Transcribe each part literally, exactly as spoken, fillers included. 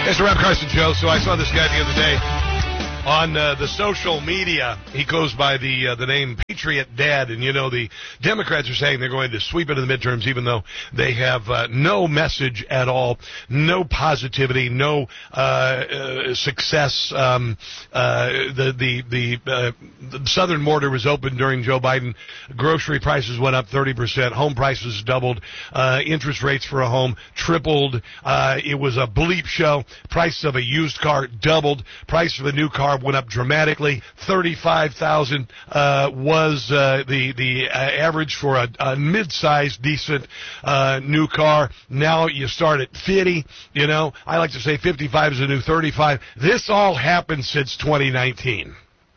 It's the Rob Carson Show. So I saw this guy the other day on uh, the social media. He goes by the uh, the name Patriot Dad, and you know the Democrats are saying they're going to sweep into the midterms, even though they have uh, no message at all, no positivity, no uh, uh, success. Um, uh, the the the, uh, the southern border was open during Joe Biden. Grocery prices went up thirty percent. Home prices doubled. Uh, interest rates for a home tripled. Uh, it was a bleep show. Price of a used car doubled. Price of a new car went up dramatically. thirty-five thousand uh, was uh, the the uh, average for a, a mid-sized, decent uh, new car. Now you start at fifty. You know, I like to say fifty-five is a new thirty-five. This all happened since twenty nineteen.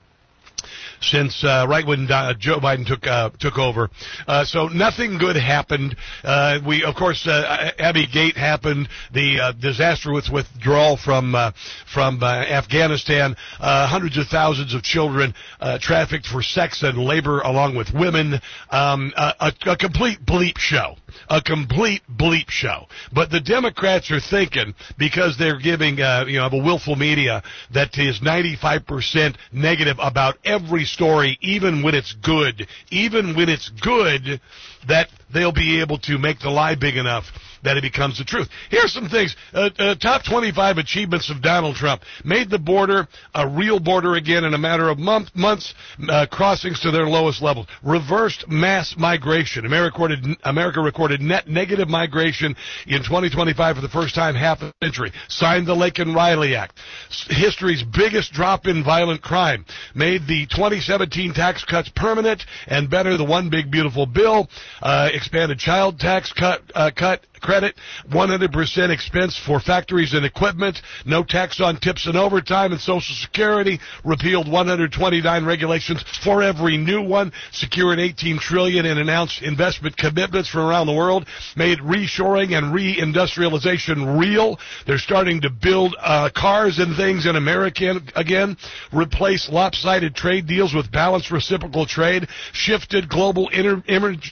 Since uh, right when uh, Joe Biden took uh, took over, uh, so nothing good happened. Uh, we, of course, uh, Abbey Gate happened. The uh, disaster with withdrawal from uh, from uh, Afghanistan. Uh, hundreds of thousands of children uh, trafficked for sex and labor, along with women. Um, a, a, a complete bleep show. A complete bleep show. But the Democrats are thinking, because they're giving, uh, you know, a willful media that is ninety-five percent negative about every story, even when it's good, even when it's good, that they'll be able to make the lie big enough that it becomes the truth. Here's some things. Uh, uh, top twenty-five achievements of Donald Trump. Made the border a real border again in a matter of month, months, uh, crossings to their lowest level. Reversed mass migration. America recorded, America recorded net negative migration in twenty twenty-five for the first time half a century. Signed the Laken-Riley Act. History's biggest drop in violent crime. Made the twenty seventeen tax cuts permanent and better the One Big Beautiful Bill. Uh, expanded child tax cut, uh, cut credit, one hundred percent expense for factories and equipment, no tax on tips and overtime and Social Security, repealed one hundred twenty-nine regulations for every new one, secured eighteen trillion dollars in announced investment commitments from around the world, made reshoring and reindustrialization real. They're starting to build uh, cars and things in America again, replace lopsided trade deals with balanced reciprocal trade, shifted global inter- energy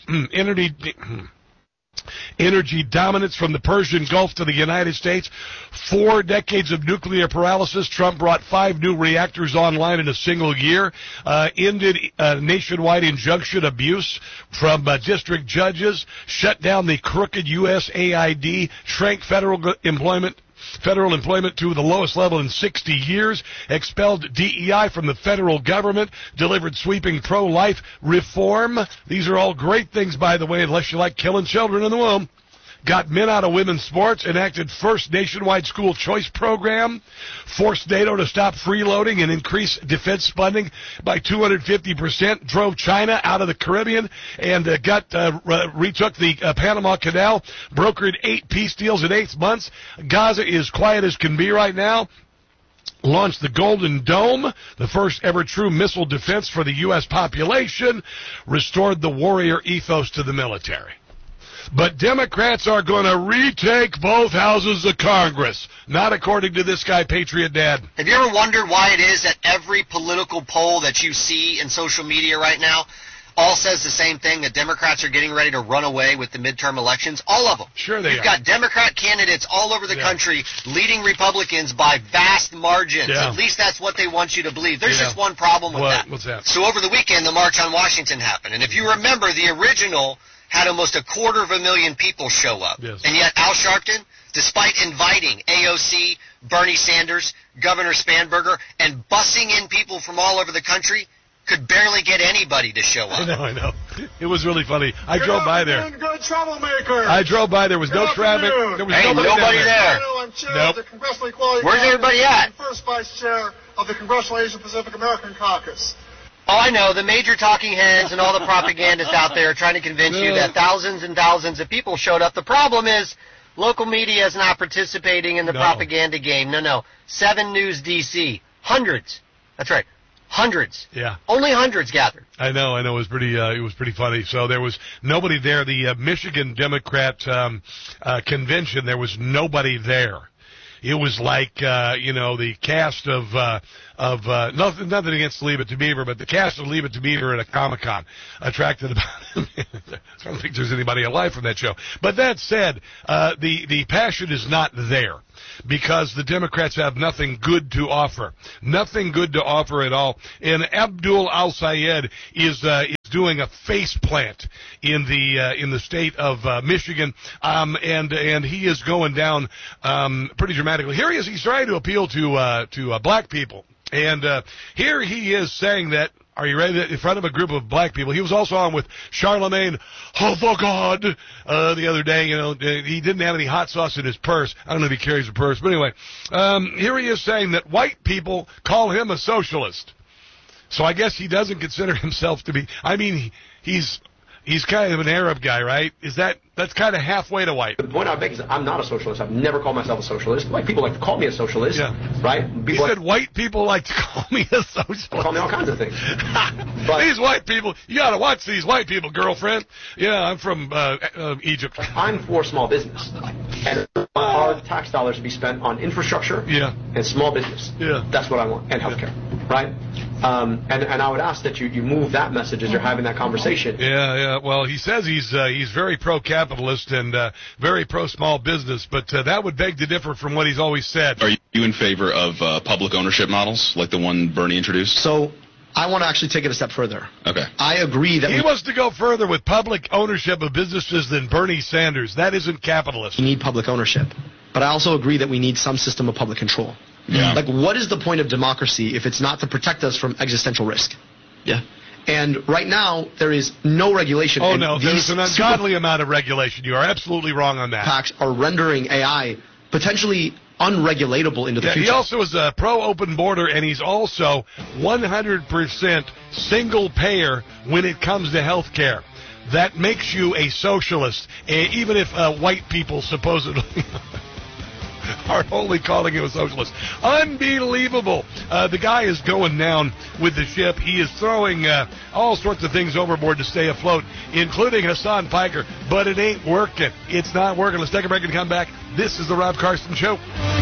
Energy dominance from the Persian Gulf to the United States. Four decades of nuclear paralysis. Trump brought five new reactors online in a single year. Uh, ended uh, nationwide injunction abuse from uh, district judges. Shut down the crooked U S A I D. Shrank federal employment. Federal employment to the lowest level in sixty years, expelled D E I from the federal government, delivered sweeping pro-life reform. These are all great things, by the way, unless you like killing children in the womb. Got men out of women's sports, enacted first nationwide school choice program, forced NATO to stop freeloading and increase defense spending by two hundred fifty percent, drove China out of the Caribbean, and uh, got uh, re- retook the uh, Panama Canal, brokered eight peace deals in eight months. Gaza is quiet as can be right now. Launched the Golden Dome, the first ever true missile defense for the U S population, restored the warrior ethos to the military. But Democrats are going to retake both houses of Congress, not according to this guy, Patriot Dad. Have you ever wondered why it is that every political poll that you see in social media right now all says the same thing, that Democrats are getting ready to run away with the midterm elections? All of them. Sure they You've are. You've got Democrat candidates all over the yeah. country leading Republicans by vast margins. Yeah. At least that's what they want you to believe. There's yeah. just one problem with what? that. What's that? So over the weekend, the March on Washington happened. And if you remember, the original had almost a quarter of a million people show up. Yes. And yet Al Sharpton, despite inviting A O C, Bernie Sanders, Governor Spanberger, and bussing in people from all over the country, could barely get anybody to show up. I know, I know. It was really funny. I good drove by there. Good troublemaker. I drove by. There was good no traffic. There was hey, nobody, nobody there. there. I'm chair nope. of the Congressional Equality Where's Caucus everybody at? and first vice chair of the Congressional Asian Pacific American Caucus. Oh, I know. The major talking heads and all the propagandists out there trying to convince you that thousands and thousands of people showed up. The problem is local media is not participating in the no. propaganda game. No, no. seven News D C. Hundreds. That's right. Hundreds. Yeah. Only hundreds gathered. I know, I know. It was pretty, uh, it was pretty funny. So there was nobody there. The uh, Michigan Democrat um, uh, convention, there was nobody there. It was like, uh, you know, the cast of, uh, of, uh, nothing, nothing against Leave It to Beaver, but the cast of Leave It to Beaver at a Comic-Con attracted about him. I don't think there's anybody alive from that show. But that said, uh, the, the passion is not there because the Democrats have nothing good to offer. Nothing good to offer at all. And Abdul Al-Sayed is, uh, is doing a face plant in the, uh, in the state of, uh, Michigan. Um, and, and he is going down, um, pretty dramatically. Here he is. He's trying to appeal to, uh, to, uh, black people. And, uh, here he is saying that, are you ready? In front of a group of black people. He was also on with Charlemagne oh, for God, uh, the other day. You know, he didn't have any hot sauce in his purse. I don't know if he carries a purse. But anyway, um, here he is saying that white people call him a socialist. So I guess he doesn't consider himself to be, I mean, he, he's, he's kind of an Arab guy, right? Is that, that's kind of halfway to white. The point I make is I'm not a socialist. I've never called myself a socialist. White people like to call me a socialist, yeah. right? He said white people like to call me a socialist. Call me all kinds of things. But these white people, you got to watch these white people, girlfriend. Yeah, I'm from uh, uh, Egypt. I'm for small business. And our tax dollars to be spent on infrastructure yeah. and small business. Yeah. That's what I want. And healthcare, yeah. right? Um, and, and I would ask that you, you move that message as you're having that conversation. Yeah, yeah. Well, he says he's uh, he's very pro-capitalist and uh, very pro-small business, but uh, that would beg to differ from what he's always said. Are you in favor of uh, public ownership models like the one Bernie introduced? So I want to actually take it a step further. Okay. I agree that he we wants to go further with public ownership of businesses than Bernie Sanders. That isn't capitalist. We need public ownership, but I also agree that we need some system of public control. Yeah. Like, what is the point of democracy if it's not to protect us from existential risk? Yeah. And right now, there is no regulation. Oh, and no, there's an ungodly amount of regulation. You are absolutely wrong on that. Packs are rendering A I potentially unregulatable into the yeah, future. He also is a pro-open border, and he's also one hundred percent single payer when it comes to health care. That makes you a socialist, even if uh, white people supposedly are only calling him a socialist. Unbelievable. Uh, the guy is going down with the ship. He is throwing uh, all sorts of things overboard to stay afloat, including Hassan Piker, but it ain't working. It's not working. Let's take a break and come back. This is the Rob Carson Show.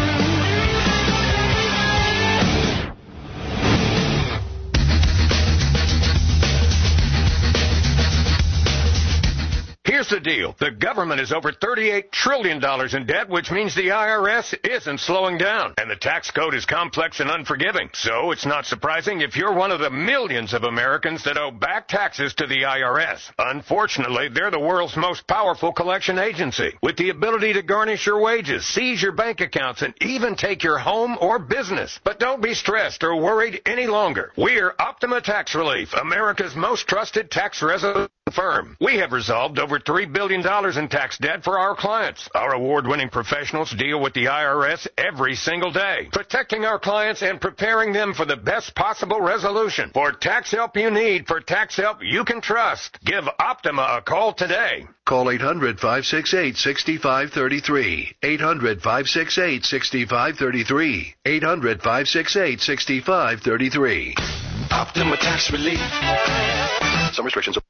Here's the deal. The government is over thirty-eight trillion dollars in debt, which means the I R S isn't slowing down. And the tax code is complex and unforgiving. So it's not surprising if you're one of the millions of Americans that owe back taxes to the I R S. Unfortunately, they're the world's most powerful collection agency, with the ability to garnish your wages, seize your bank accounts, and even take your home or business. But don't be stressed or worried any longer. We're Optima Tax Relief, America's most trusted tax resolution firm. We have resolved over three billion dollars in tax debt for our clients. Our award-winning professionals deal with the I R S every single day, protecting our clients and preparing them for the best possible resolution. For tax help you need, for tax help you can trust, give Optima a call today. Call eight hundred, five six eight, six five three three. eight hundred, five six eight, six five three three. eight hundred, five six eight, six five three three. Optima Tax Relief. Some restrictions.